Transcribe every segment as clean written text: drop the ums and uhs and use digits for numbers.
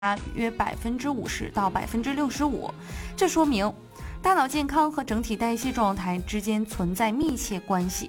约50%到65%，这说明大脑健康和整体代谢状态之间存在密切关系。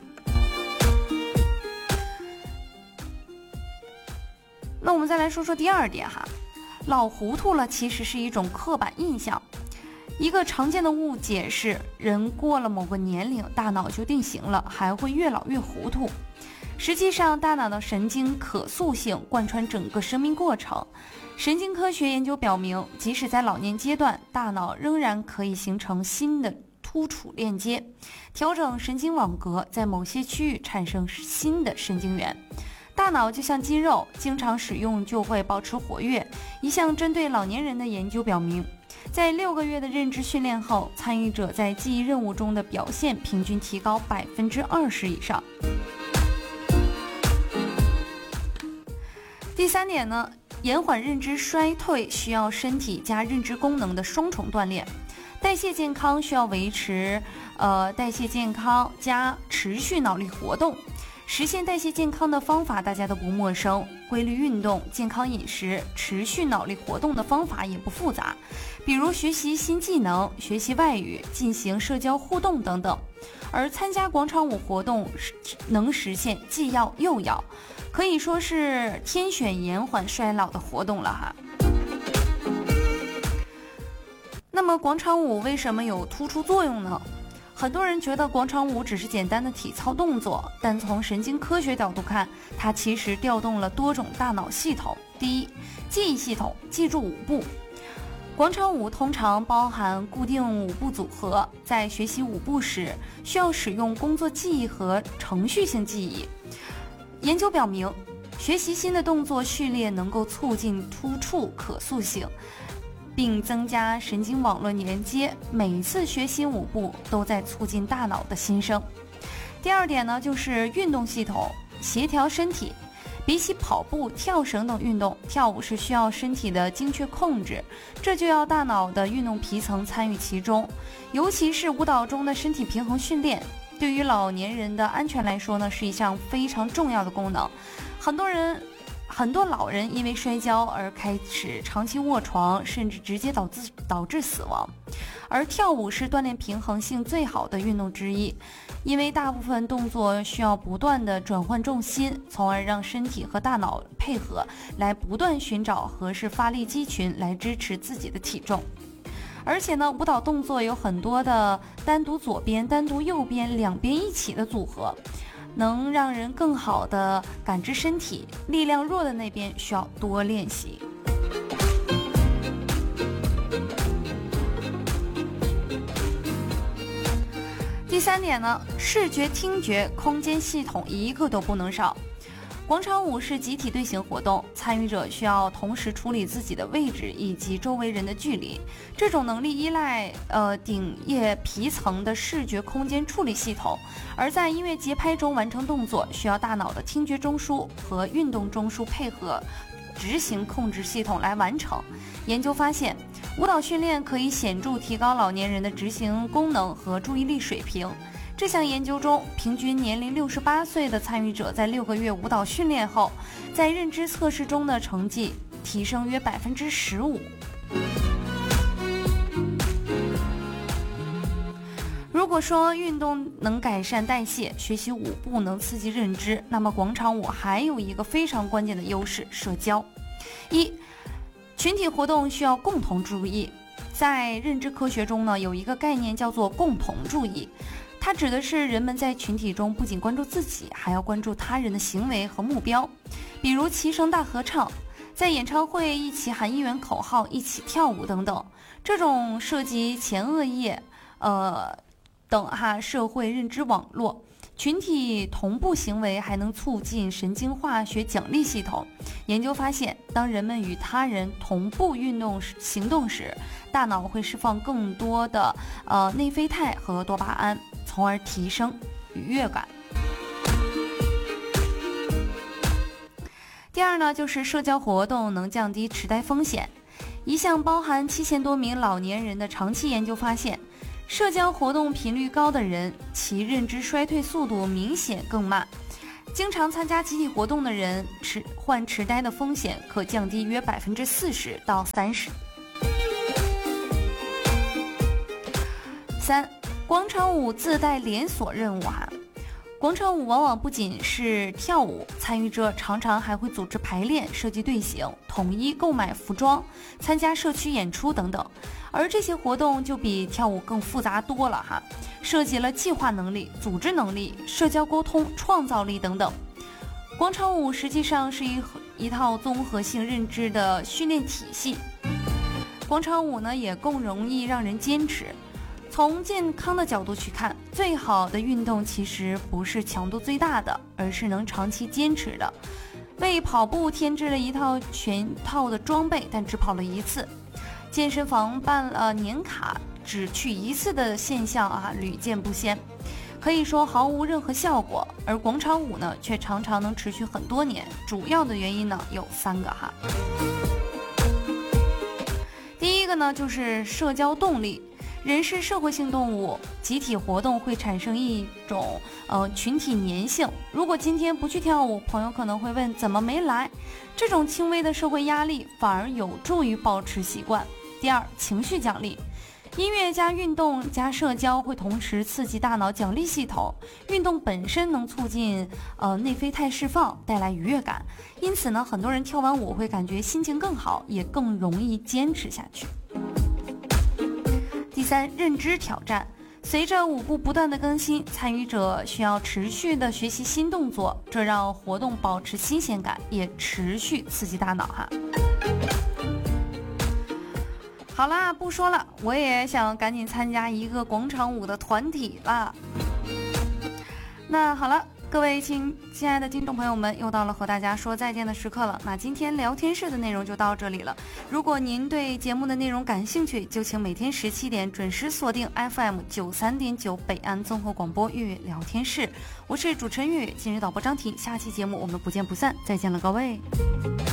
那我们再来说说第二点哈，老糊涂了其实是一种刻板印象。一个常见的误解是，人过了某个年龄，大脑就定型了，还会越老越糊涂。实际上，大脑的神经可塑性贯穿整个生命过程。神经科学研究表明，即使在老年阶段，大脑仍然可以形成新的突触链接，调整神经网格，在某些区域产生新的神经元。大脑就像肌肉，经常使用就会保持活跃。一项针对老年人的研究表明，在6个月的认知训练后，参与者在记忆任务中的表现平均提高20%以上。第三点呢，延缓认知衰退需要身体加认知功能的双重锻炼。代谢健康需要维持代谢健康加持续脑力活动。实现代谢健康的方法大家都不陌生，规律运动、健康饮食、持续脑力活动的方法也不复杂，比如学习新技能、学习外语、进行社交互动等等。而参加广场舞活动能实现既要又要，可以说是天选延缓衰老的活动了哈。那么广场舞为什么有突出作用呢？很多人觉得广场舞只是简单的体操动作，但从神经科学角度看，它其实调动了多种大脑系统。第一，记忆系统，记住舞步。广场舞通常包含固定舞步组合，在学习舞步时，需要使用工作记忆和程序性记忆。研究表明，学习新的动作序列能够促进突触可塑性，并增加神经网络连接，每次学新舞步都在促进大脑的新生。第二点呢，就是运动系统，协调身体。比起跑步、跳绳等运动，跳舞是需要身体的精确控制，这就要大脑的运动皮层参与其中，尤其是舞蹈中的身体平衡训练，对于老年人的安全来说呢，是一项非常重要的功能。很多老人因为摔跤而开始长期卧床，甚至直接导致死亡。而跳舞是锻炼平衡性最好的运动之一，因为大部分动作需要不断的转换重心，从而让身体和大脑配合，来不断寻找合适发力肌群来支持自己的体重。而且呢，舞蹈动作有很多的单独左边、单独右边、两边一起的组合，能让人更好的感知身体，力量弱的那边需要多练习。第三点呢，视觉、听觉、空间系统一个都不能少。广场舞是集体队形活动，参与者需要同时处理自己的位置以及周围人的距离。这种能力依赖顶叶皮层的视觉空间处理系统，而在音乐节拍中完成动作，需要大脑的听觉中枢和运动中枢配合执行控制系统来完成。研究发现，舞蹈训练可以显著提高老年人的执行功能和注意力水平。这项研究中，平均年龄68岁的参与者在6个月舞蹈训练后，在认知测试中的成绩提升约15%。如果说运动能改善代谢，学习舞步能刺激认知，那么广场舞还有一个非常关键的优势——社交。一，群体活动需要共同注意。在认知科学中呢，有一个概念叫做共同注意，它指的是人们在群体中不仅关注自己，还要关注他人的行为和目标，比如齐声大合唱，在演唱会一起喊应援口号，一起跳舞等等。这种涉及前额叶等社会认知网络。群体同步行为还能促进神经化学奖励系统。研究发现，当人们与他人同步行动时，大脑会释放更多的内啡肽和多巴胺，从而提升愉悦感。第二呢，就是社交活动能降低痴呆风险。一项包含7000多名老年人的长期研究发现，社交活动频率高的人，其认知衰退速度明显更慢。 经常参加集体活动的人，患痴呆的风险可降低约40%到30%。3. 广场舞自带连锁任务广场舞往往不仅是跳舞，参与者常常还会组织排练、设计队形、统一购买服装、参加社区演出等等。而这些活动就比跳舞更复杂多了涉及了计划能力、组织能力、社交沟通、创造力等等。广场舞实际上是一套综合性认知的训练体系。广场舞呢也更容易让人坚持。从健康的角度去看，最好的运动其实不是强度最大的，而是能长期坚持的。为跑步添置了一套全套的装备，但只跑了一次。健身房办了年卡，只去一次的现象屡见不鲜，可以说毫无任何效果。而广场舞呢，却常常能持续很多年。主要的原因呢有3个第一个呢就是社交动力。人是社会性动物，集体活动会产生一种群体粘性。如果今天不去跳舞，朋友可能会问怎么没来，这种轻微的社会压力反而有助于保持习惯。第二，情绪奖励。音乐加运动加社交会同时刺激大脑奖励系统，运动本身能促进内啡肽释放，带来愉悦感，因此呢，很多人跳完舞会感觉心情更好，也更容易坚持下去。第3，认知挑战。随着舞步不断的更新，参与者需要持续的学习新动作，这让活动保持新鲜感，也持续刺激大脑好啦，不说了，我也想赶紧参加一个广场舞的团体啦。那好了，各位亲爱的听众朋友们，又到了和大家说再见的时刻了。那今天聊天室的内容就到这里了。如果您对节目的内容感兴趣，就请每天17点准时锁定 FM 93.9北安综合广播粤语聊天室。我是主持人粤语，今日导播张婷，下期节目我们不见不散，再见了各位。